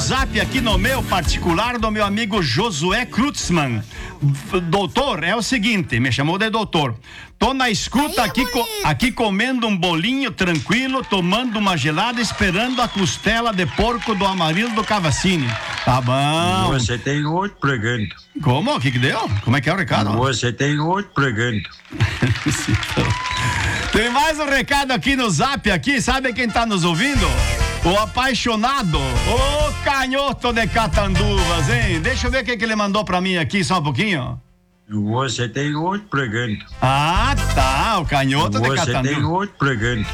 zap aqui no meu particular do meu amigo Josué Krutzmann. Doutor, é o seguinte, me chamou de doutor. Tô na escuta aqui comendo um bolinho tranquilo, tomando uma gelada, esperando a costela de porco do Amarildo Cavacini. Tá bom. Você tem outro pregando. Como? O que deu? Como é que é o recado? Você tem outro pregando. Tem mais um recado aqui no zap aqui, sabe quem tá nos ouvindo? O apaixonado, o canhoto de Catanduvas, hein? Deixa eu ver o que ele mandou pra mim aqui, só um pouquinho. Você tem outro pregando. Ah, tá, o canhoto de Catanduvas. Você tem outro pregando.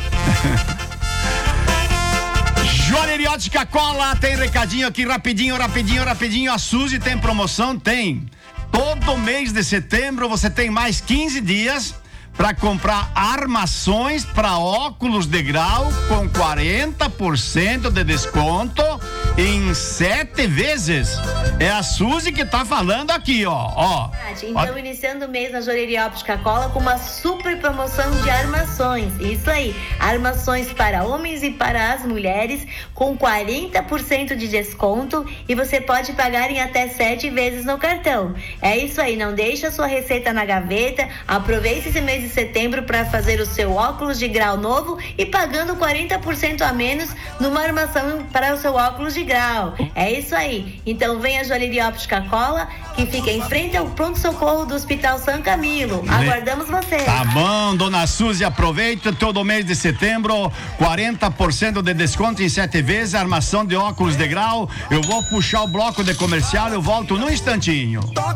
Joalheria Ótica Cola, tem recadinho aqui, rapidinho. A Suzy tem promoção? Tem. Todo mês de setembro você tem mais 15 dias para comprar armações para óculos de grau com 40% de desconto em 7 vezes. É a Suzy que tá falando aqui, ó. Então, iniciando o mês na Joalheria Ótica Cola com uma super promoção de armações. Isso aí, armações para homens e para as mulheres com 40% de desconto e você pode pagar em até 7 vezes no cartão. É isso aí, não deixa a sua receita na gaveta, aproveite esse mês de setembro para fazer o seu óculos de grau novo e pagando 40% a menos numa armação para o seu óculos de grau. É isso aí. Então vem a Joalheria Ótica Cola, que fica em frente ao pronto-socorro do Hospital São Camilo. Aguardamos você. Tá bom, dona Suzy, aproveita todo mês de setembro, 40% de desconto em 7 vezes, armação de óculos de grau. Eu vou puxar o bloco de comercial, eu volto num instantinho.